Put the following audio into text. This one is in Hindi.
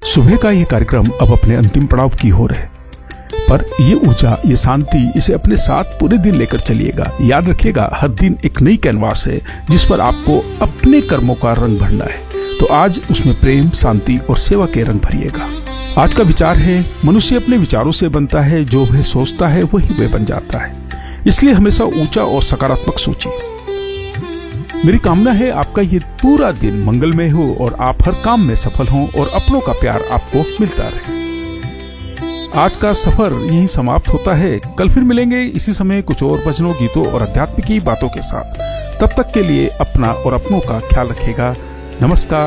सुबह का ये कार्यक्रम अब अपने अंतिम पड़ाव की ओर है, पर ये ऊर्जा, ये शांति, इसे अपने साथ पूरे दिन लेकर चलिएगा। याद रखिएगा, हर दिन एक नई कैनवास है जिस पर आपको अपने कर्मों का रंग भरना है। तो आज उसमें प्रेम, शांति और सेवा के रंग भरिएगा। आज का विचार है, मनुष्य अपने विचारों से बनता है, जो वह सोचता है वही वह बन जाता है। इसलिए हमेशा ऊंचा और सकारात्मक सोचिए। मेरी कामना है आपका ये पूरा दिन मंगलमय हो और आप हर काम में सफल हों और अपनों का प्यार आपको मिलता रहे। आज का सफर यहीं समाप्त होता है। कल फिर मिलेंगे इसी समय कुछ और भजनों, गीतों और आध्यात्मिक बातों के साथ। तब तक के लिए अपना और अपनों का ख्याल रखिएगा। नमस्कार।